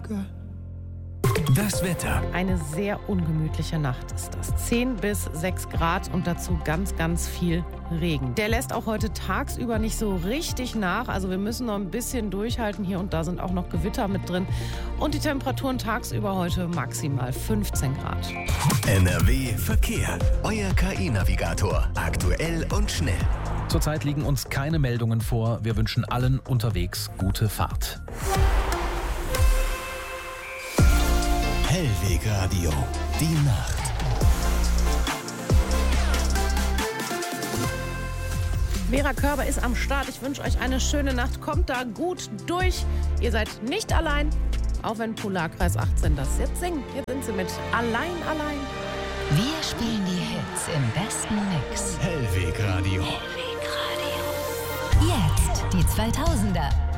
Das Wetter. Eine sehr ungemütliche Nacht ist das. 10 bis 6 Grad und dazu ganz, ganz viel Regen. Der lässt auch heute tagsüber nicht so richtig nach. Also wir müssen noch ein bisschen durchhalten. Hier und da sind auch noch Gewitter mit drin. Und die Temperaturen tagsüber heute maximal 15 Grad. NRW Verkehr. Euer KI-Navigator. Aktuell und schnell. Zurzeit liegen uns keine Meldungen vor. Wir wünschen allen unterwegs gute Fahrt. Hellweg Radio. Die Nacht. Vera Körber ist am Start. Ich wünsche euch eine schöne Nacht. Kommt da gut durch. Ihr seid nicht allein. Auch wenn Polarkreis 18 das jetzt singt. Hier sind sie mit Allein, allein. Wir spielen die Hits im besten Mix. Hellweg Radio. Jetzt die 2000er.